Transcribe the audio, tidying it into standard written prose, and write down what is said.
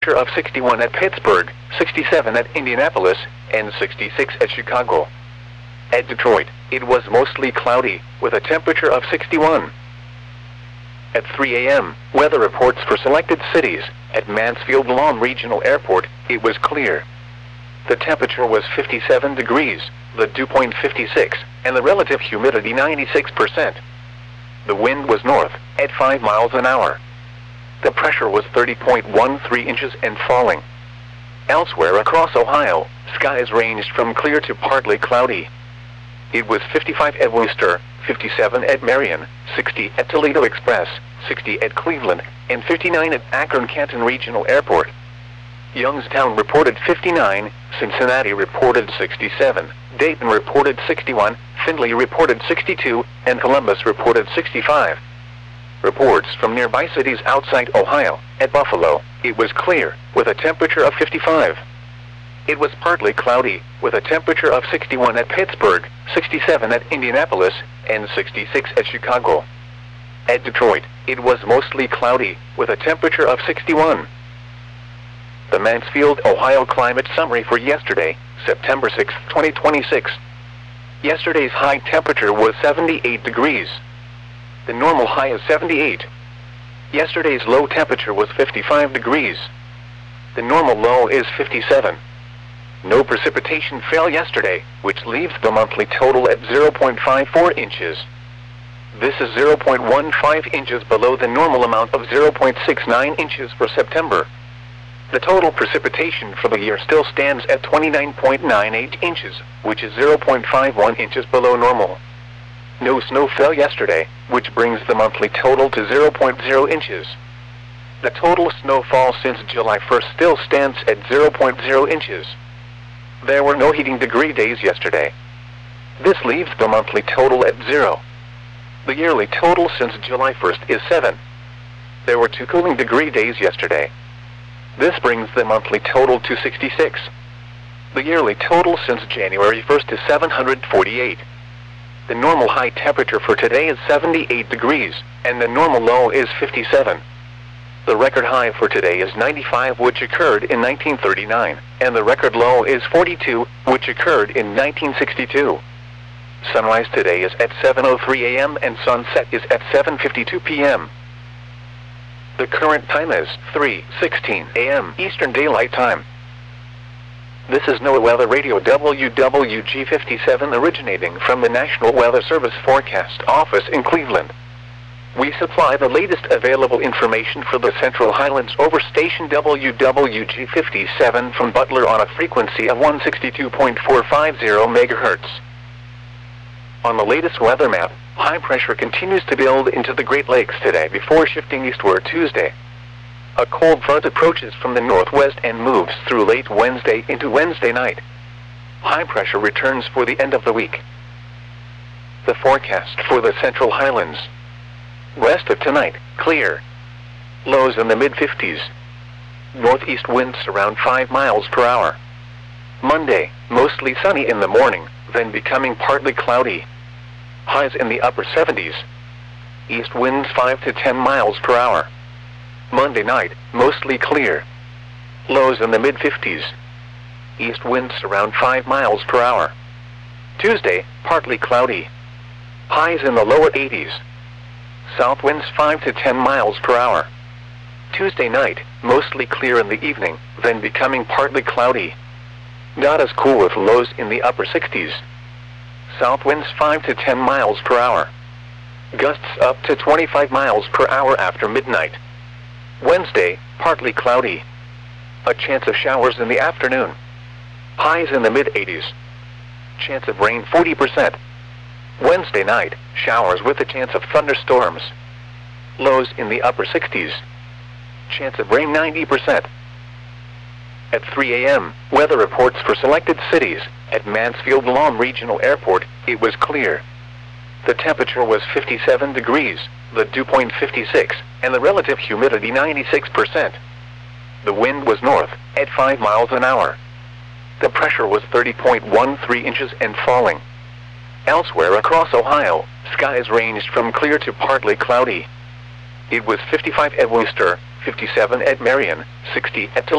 of 61 at Pittsburgh, 67 at Indianapolis, and 66 at Chicago. At Detroit, it was mostly cloudy, with a temperature of 61. At 3 a.m., weather reports for selected cities. At Mansfield Lawn Regional Airport, it was clear. The temperature was 57 degrees, the dew point 56, and the relative humidity 96%. The wind was north, at 5 miles an hour. The pressure was 30.13 inches and falling. Elsewhere across Ohio, skies ranged from clear to partly cloudy. It was 55 at Worcester, 57 at Marion, 60 at Toledo Express, 60 at Cleveland, and 59 at Akron-Canton Regional Airport. Youngstown reported 59, Cincinnati reported 67, Dayton reported 61, Findlay reported 62, and Columbus reported 65. Reports from nearby cities outside Ohio. At Buffalo, it was clear, with a temperature of 55. It was partly cloudy, with a temperature of 61 at Pittsburgh, 67 at Indianapolis, and 66 at Chicago. At Detroit, it was mostly cloudy, with a temperature of 61. The Mansfield, Ohio climate summary for yesterday, September 6, 2026. Yesterday's high temperature was 78 degrees. The normal high is 78. Yesterday's low temperature was 55 degrees. The normal low is 57. No precipitation fell yesterday, which leaves the monthly total at 0.54 inches. This is 0.15 inches below the normal amount of 0.69 inches for September. The total precipitation for the year still stands at 29.98 inches, which is 0.51 inches below normal. No snow fell yesterday, which brings the monthly total to 0.0 inches. The total snowfall since July 1st still stands at 0.0 inches. There were no heating degree days yesterday. This leaves the monthly total at 0. The yearly total since July 1st is 7. There were 2 cooling degree days yesterday. This brings the monthly total to 66. The yearly total since January 1st is 748. The normal high temperature for today is 78 degrees, and the normal low is 57. The record high for today is 95, which occurred in 1939, and the record low is 42, which occurred in 1962. Sunrise today is at 7:03 a.m. and sunset is at 7:52 p.m. The current time is 3:16 a.m. Eastern Daylight Time. This is NOAA Weather Radio WWG57 originating from the National Weather Service Forecast Office in Cleveland. We supply the latest available information for the Central Highlands over station WWG57 from Butler on a frequency of 162.450 MHz. On the latest weather map, high pressure continues to build into the Great Lakes today before shifting eastward Tuesday. A cold front approaches from the northwest and moves through late Wednesday into Wednesday night. High pressure returns for the end of the week. The forecast for the Central Highlands. Rest of tonight, clear. Lows in the mid-50s. Northeast winds around 5 miles per hour. Monday, mostly sunny in the morning, then becoming partly cloudy. Highs in the upper 70s. East winds 5 to 10 miles per hour. Monday night, mostly clear. Lows in the mid-50s. East winds around 5 miles per hour. Tuesday, partly cloudy. Highs in the lower 80s. South winds 5 to 10 miles per hour. Tuesday night, mostly clear in the evening, then becoming partly cloudy. Not as cool with lows in the upper 60s. South winds 5 to 10 miles per hour. Gusts up to 25 miles per hour after midnight. Wednesday, partly cloudy. A chance of showers in the afternoon. Highs in the mid-80s. Chance of rain 40%. Wednesday night, showers with a chance of thunderstorms. Lows in the upper 60s. Chance of rain 90%. At 3 a.m., weather reports for selected cities. At Mansfield Lawn Regional Airport, it was clear. The temperature was 57 degrees, the dew point 56, and the relative humidity 96%. The wind was north, at 5 miles an hour. The pressure was 30.13 inches and falling. Elsewhere across Ohio, skies ranged from clear to partly cloudy. It was 55 at Worcester, 57 at Marion, 60 at Toledo.